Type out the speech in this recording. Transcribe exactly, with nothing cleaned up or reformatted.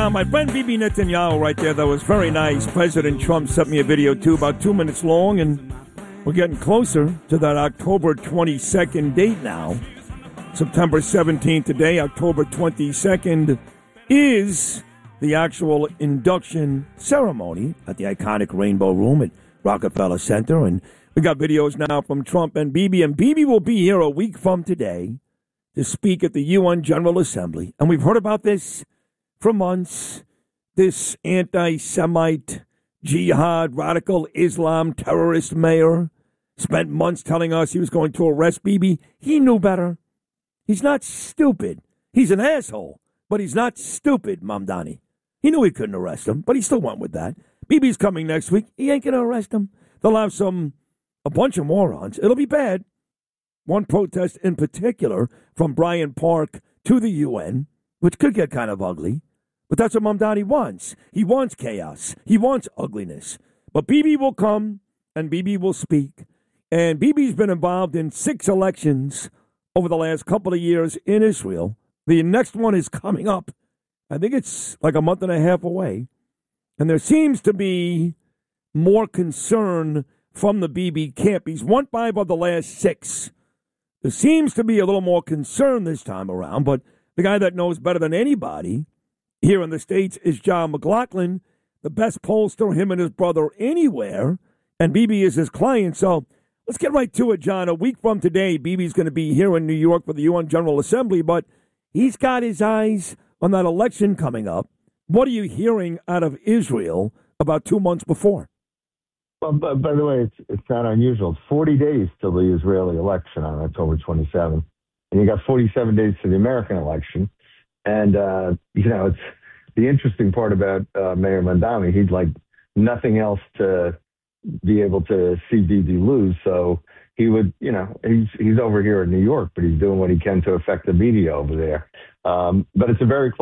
Now, my friend Bibi Netanyahu right there, that was very nice. President Trump sent me a video, too, about two minutes long, and we're getting closer to that October twenty-second date now. September seventeenth today, October twenty-second, is the actual induction ceremony at the iconic Rainbow Room at Rockefeller Center. And we got videos now from Trump and Bibi. And Bibi will be here a week from today to speak at the U N General Assembly. And we've heard about this for months, this anti-Semite, jihad, radical Islam terrorist mayor spent months telling us he was going to arrest Bibi. He knew better. He's not stupid. He's an asshole, but he's not stupid, Mamdani. He knew he couldn't arrest him, but he still went with that. Bibi's coming next week. He ain't going to arrest him. They'll have some, a bunch of morons. It'll be bad. One protest in particular from Bryant Park to the U N, which could get kind of ugly. But that's what Mamdani wants. He wants chaos. He wants ugliness. But Bibi will come, and Bibi will speak. And Bibi's been involved in six elections over the last couple of years in Israel. The next one is coming up. I think it's like a month and a half away. And there seems to be more concern from the Bibi camp. He's won five of the last six. There seems to be a little more concern this time around, but the guy that knows better than anybody here in the States is John McLaughlin, the best pollster, him and his brother anywhere, and Bibi is his client. So let's get right to it, John. A week from today, Bibi's going to be here in New York for the U N General Assembly, but he's got his eyes on that election coming up. What are you hearing out of Israel about two months before? Well, by, by the way, it's it's not unusual. It's forty days till the Israeli election on October twenty-seventh, and you got forty-seven days to the American election. And, uh, you know, it's the interesting part about uh, Mayor Mamdani. He'd like nothing else to be able to see Bibi lose. So he would, you know, he's he's over here in New York, but he's doing what he can to affect the media over there. Um, but it's a very